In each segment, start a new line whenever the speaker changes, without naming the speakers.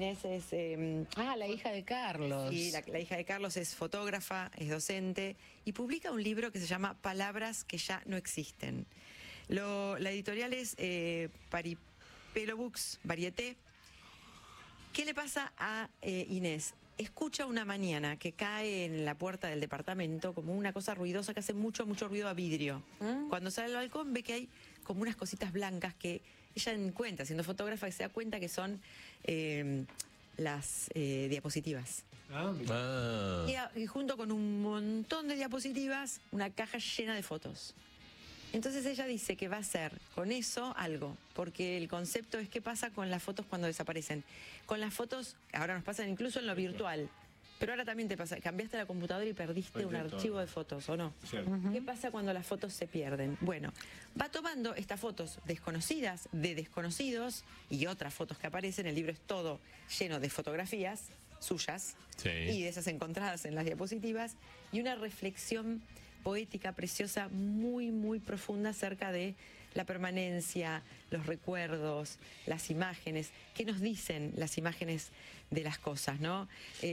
Inés es...
la hija de Carlos.
Sí, la hija de Carlos es fotógrafa, es docente y publica un libro que se llama Palabras que ya no existen. La editorial es Paripelo Books, Varieté. ¿Qué le pasa a Inés? Escucha una mañana que cae en la puerta del departamento como una cosa ruidosa que hace mucho ruido a vidrio. Cuando sale al balcón ve que hay como unas cositas blancas que ella encuentra, siendo fotógrafa, que se da cuenta que son las diapositivas. Y junto con un montón de diapositivas, una caja llena de fotos. Entonces ella dice que va a hacer con eso algo, porque el concepto es qué pasa con las fotos cuando desaparecen. Con las fotos, ahora nos pasan incluso en lo virtual, pero ahora también te pasa, cambiaste la computadora y perdiste un archivo de fotos, ¿o no? ¿Qué pasa cuando las fotos se pierden? Bueno, va tomando estas fotos desconocidas, de desconocidos, y otras fotos que aparecen, el libro es todo lleno de fotografías suyas, y de esas encontradas en las diapositivas, y una reflexión poética, preciosa, muy profunda acerca de la permanencia, los recuerdos, las imágenes, qué nos dicen las imágenes de las cosas, ¿no?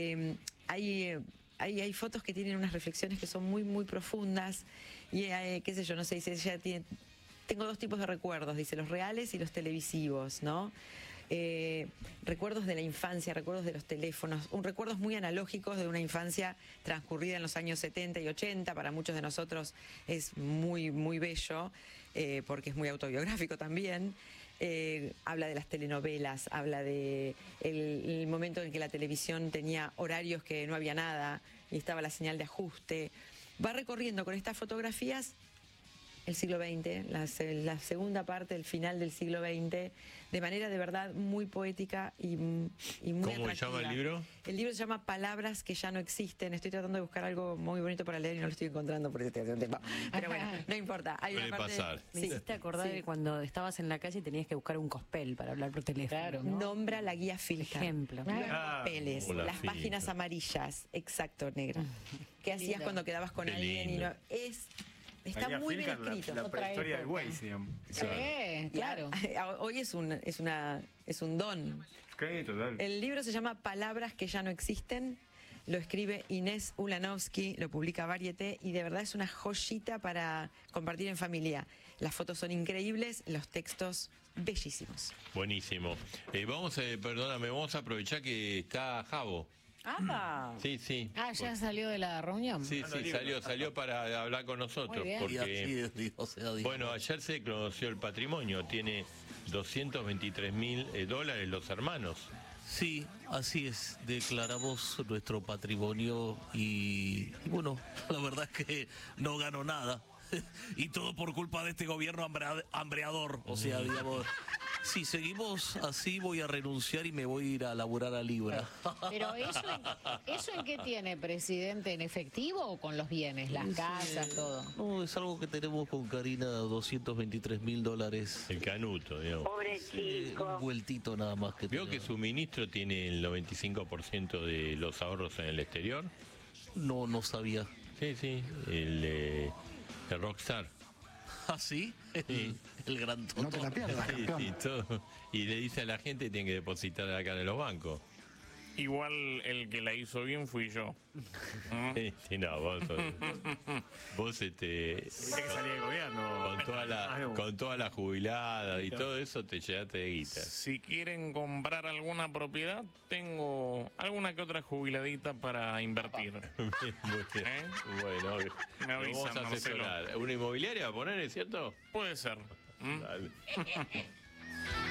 Hay fotos que tienen unas reflexiones que son muy profundas y, qué sé yo, no sé, dice, ella tiene... Tengo dos tipos de recuerdos, dice, los reales y los televisivos, ¿no? Recuerdos de la infancia, recuerdos de los teléfonos, recuerdos muy analógicos de una infancia transcurrida en los años 70 y 80, para muchos de nosotros es muy bello, porque es muy autobiográfico también. Habla de las telenovelas, habla de el momento en que la televisión tenía horarios que no había nada y estaba la señal de ajuste. Va recorriendo con estas fotografías el siglo XX, la segunda parte, el final del siglo XX, de manera de verdad muy poética y muy
¿Cómo
atractiva.
se llama el libro?
El libro se llama Palabras que ya no existen. Estoy tratando de buscar algo muy bonito para leer y no lo estoy encontrando por este tema. Pero bueno, no importa. Hay una parte
Me hiciste acordar de cuando estabas en la calle y tenías que buscar un cospel para hablar por teléfono.
Claro, ¿no? Nombra la guía Filcar.
Ejemplo.
Los papeles, las páginas amarillas, exacto, negra. ¿Qué hacías cuando quedabas con alguien? Y no, está muy bien escrito.
La prehistoria del Waze, digamos.
Sí, claro.
Hoy es un don.
Sí, total.
El libro se llama Palabras que ya no existen. Lo escribe Inés Ulanovsky, lo publica Varieté y de verdad es una joyita para compartir en familia. Las fotos son increíbles, los textos bellísimos.
Buenísimo. Perdóname, vamos a aprovechar que está Javo. Sí.
¿Ya salió de la reunión?
Sí, salió para hablar con nosotros. Porque, bueno, ayer se conoció el patrimonio, tiene $223.000 los hermanos.
Sí, así es, declaramos nuestro patrimonio y bueno, la verdad es que no gano nada. Y todo por culpa de este gobierno hambreador, o sea, digamos... Si seguimos así voy a renunciar y me voy a ir a laburar a Libra.
Pero ¿eso en qué tiene, presidente? ¿En efectivo o con los bienes? Las casas, todo.
No, es algo que tenemos con Karina, $223.000.
El canuto, digamos.
Pobre chico.
Un vueltito nada más que
¿Vio que su ministro tiene el 95% de los ahorros en el exterior?
No sabía.
Sí, el Rockstar.
¿Ah, sí?
Sí.
El gran Toto.
No te la pierdas, campeón.
Sí, todo. Y le dice a la gente que tiene que depositar acá en los bancos.
Igual el que la hizo bien fui yo.
Sí, no, vos
Dice que salía del gobierno.
con toda la jubilada y todo eso te llegaste de guita.
Si quieren comprar alguna propiedad, tengo alguna que otra jubiladita para invertir.
Muy bien. Bueno,
Me avisan,
vamos a asesorar. ¿Una inmobiliaria va a poner, es cierto?
Puede ser.
Dale.